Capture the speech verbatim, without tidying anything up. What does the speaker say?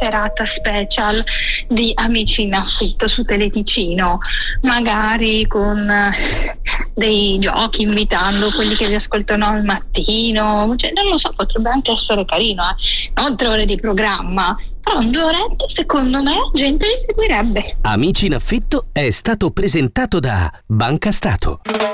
serata special di Amici in affitto su Teleticino, magari con eh, dei giochi, invitando quelli che vi ascoltano al mattino, cioè, non lo so, potrebbe anche essere carino, eh? Non tre ore di programma, però in due orette secondo me la gente li seguirebbe. Amici in affitto è stato presentato da Banca Stato.